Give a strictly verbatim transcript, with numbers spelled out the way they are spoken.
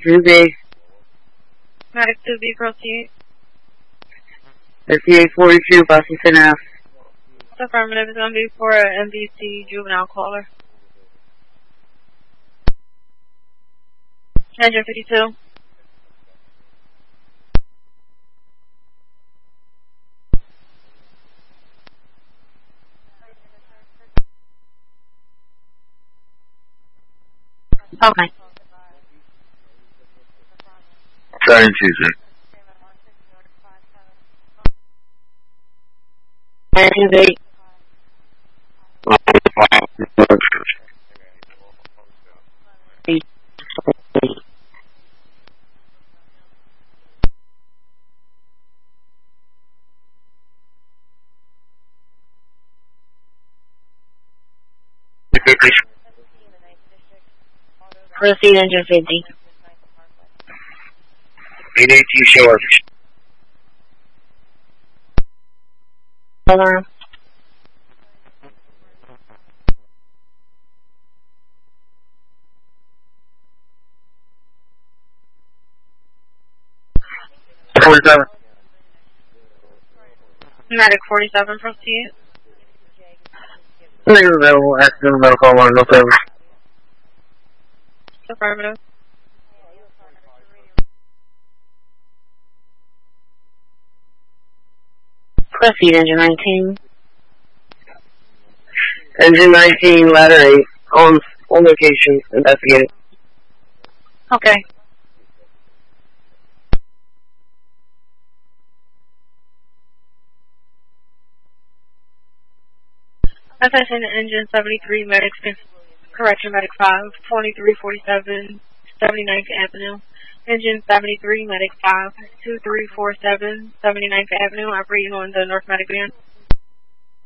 two B. Medic two B, proceed. fifty-eight forty-two, Bussington Ave. Affirmative is going to be for an M B C juvenile caller. Engine fifty-two. Okay. Sign Tuesday. Activate. Proceed, engine fifty. eight eighteen show up. Alarm. forty-seven. Medic forty-seven, proceed. Niggas available, accident medical alarm, no favor. Affirmative. Proceed, engine nineteen. Engine nineteen, ladder eight, on, on location, investigate. Okay. Attention to engine seventy-three, medic, correction, medic five, twenty-three forty-seven, seventy-ninth Avenue. Engine seventy-three, medic five, two three four seven, seventy-ninth Avenue, operating on the North Medic van.